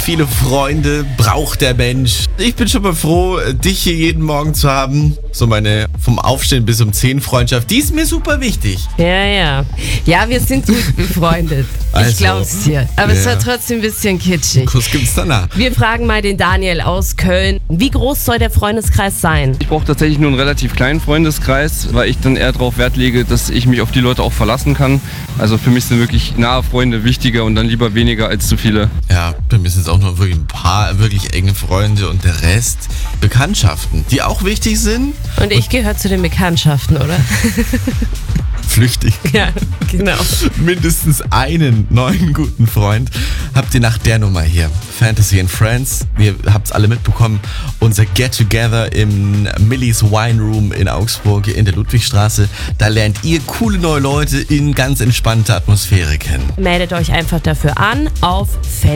viele Freunde braucht der Mensch? Ich bin schon mal froh, dich hier jeden Morgen zu haben. So meine vom Aufstehen bis um 10 Freundschaft, die ist mir super wichtig. Ja, wir sind gut befreundet. Also, Ich glaub's dir. Aber es war trotzdem ein bisschen kitschig. Kuss gibt's danach. Wir fragen mal den Daniel aus Köln. Wie groß soll der Freundeskreis sein? Ich brauche tatsächlich nur einen relativ kleinen Freundeskreis, weil ich dann eher darauf Wert lege, dass ich mich auf die Leute auch verlassen kann. Also für mich sind wirklich nahe Freunde wichtiger und dann lieber weniger als zu viele. Ja, bei mir sind es auch noch wirklich ein paar wirklich enge Freunde und der Rest Bekanntschaften, die auch wichtig sind. Und ich gehöre zu den Bekanntschaften, oder? Flüchtig. Ja, genau. Mindestens einen neuen guten Freund habt ihr nach der Nummer hier. Fantasy and Friends. Ihr habt es alle mitbekommen. Unser Get-Together im Millys Wine Room in Augsburg in der Ludwigstraße. Da lernt ihr coole neue Leute in ganz entspannter Atmosphäre kennen. Meldet euch einfach dafür an auf